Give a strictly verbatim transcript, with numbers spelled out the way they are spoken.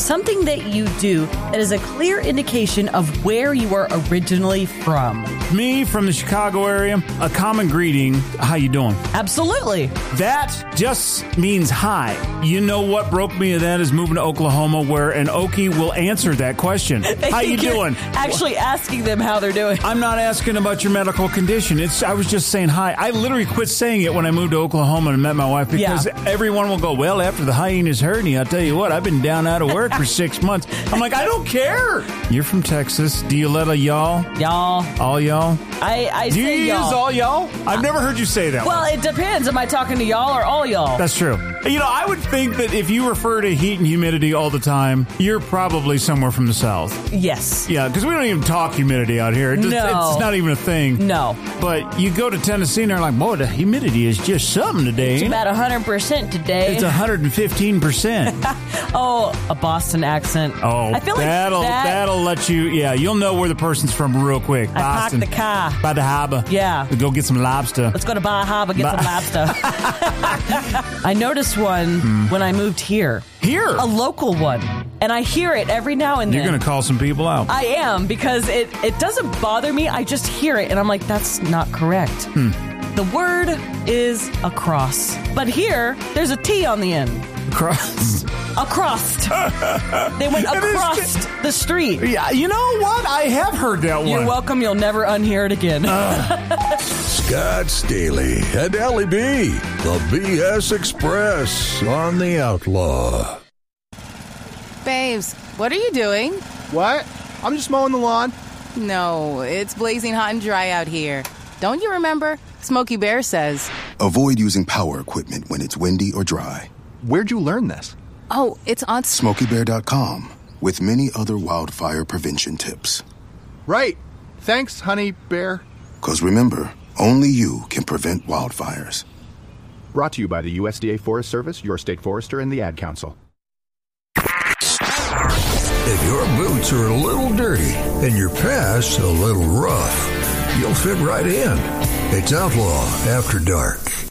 something that you do that is a clear indication of where you are originally from. Me, from the Chicago area, a common greeting, how you doing? Absolutely. That just means hi. You know what broke me of that is moving to Oklahoma, where an Okie will answer that question. How you doing? Actually asking them how they're doing. I'm not asking about your medical condition. It's I was just saying hi. I literally quit saying it when I moved to Oklahoma and met my wife because Yeah. everyone will go, well, after the hyenas heard me, I'll tell you what, I've been down out of work for six months. I'm like, I don't care. You're from Texas. Do you let a y'all? Y'all. All y'all? I, I Do say you y'all. use all y'all? I've never heard you say that. Well, one. it depends. Am I talking to y'all or all y'all? That's true. You know, I would think that if you refer to heat and humidity all the time, you're probably somewhere from the South. Yes. Yeah, because we don't even talk humidity out here. It just, No. It's not even a thing. No. But you go to Tennessee and they're like, boy, the humidity is just something today. It's ain't it?" about one hundred percent today. It's one hundred fifteen percent. Oh, a Boston accent. Oh, I feel like that'll, that, that'll let you, yeah, you'll know where the person's from real quick. I parked Boston. the car. By the harbor. Yeah. Go get some lobster. Let's go to Baja Harbor, get Ba- some lobster. I noticed one Hmm. when I moved here. Here. A local one. And I hear it every now and then. You're going to call some people out. I am, because it, it doesn't bother me. I just hear it, and I'm like, that's not correct. Hmm. The word is across. But here, there's a T on the end. Cross. Across. They went It is- across the street. Yeah, you know what? I have heard that one. You're welcome. You'll never unhear it again. Scott Staley and Ellie B. The B S Express on the Outlaw. Babes, what are you doing? What? I'm just mowing the lawn. No, it's blazing hot and dry out here. Don't you remember? Smokey Bear says. Avoid using power equipment when it's windy or dry. Where'd you learn this? Oh, it's on... Smokey Bear dot com, with many other wildfire prevention tips. Right. Thanks, honey bear. Because remember, only you can prevent wildfires. Brought to you by the U S D A Forest Service, your state forester, and the Ad Council. If your boots are a little dirty and your pants a little rough, you'll fit right in. It's Outlaw After Dark.